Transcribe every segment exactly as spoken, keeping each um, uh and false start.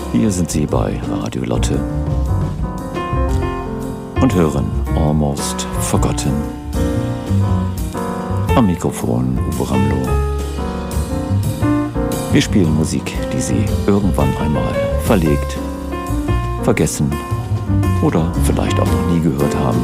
Hier sind Sie bei Radio Lotte und hören Almost Forgotten. Am Mikrofon Uwe Ramlow. Wir spielen Musik, die Sie irgendwann einmal verlegt, vergessen oder vielleicht auch noch nie gehört haben.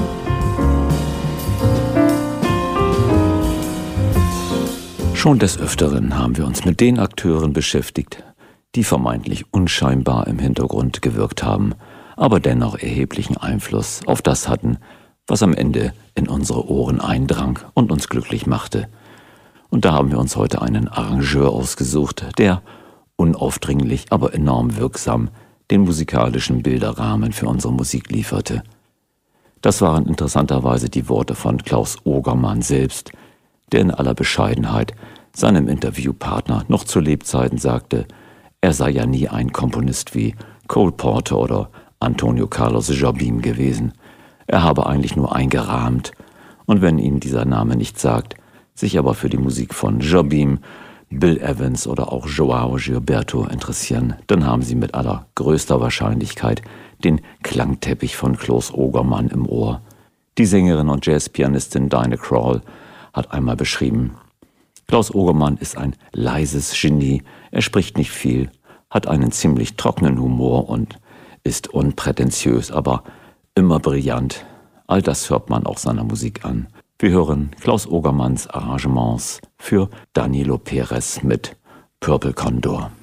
Schon des Öfteren haben wir uns mit den Akteuren beschäftigt, die vermeintlich unscheinbar im Hintergrund gewirkt haben, aber dennoch erheblichen Einfluss auf das hatten, was am Ende in unsere Ohren eindrang und uns glücklich machte. Und da haben wir uns heute einen Arrangeur ausgesucht, der unaufdringlich, aber enorm wirksam den musikalischen Bilderrahmen für unsere Musik lieferte. Das waren interessanterweise die Worte von Klaus Ogermann selbst, der in aller Bescheidenheit seinem Interviewpartner noch zu Lebzeiten sagte, er sei ja nie ein Komponist wie Cole Porter oder Antonio Carlos Jobim gewesen. Er habe eigentlich nur eingerahmt und wenn Ihnen dieser Name nicht sagt, sich aber für die Musik von Jobim, Bill Evans oder auch Joao Gilberto interessieren, dann haben Sie mit allergrößter Wahrscheinlichkeit den Klangteppich von Klaus Ogermann im Ohr. Die Sängerin und Jazzpianistin Dinah Krall hat einmal beschrieben, Klaus Ogermann ist ein leises Genie, er spricht nicht viel, hat einen ziemlich trockenen Humor und ist unprätentiös, aber immer brillant. All das hört man auch seiner Musik an. Wir hören Klaus Ogermanns Arrangements für Danilo Perez mit Purple Condor.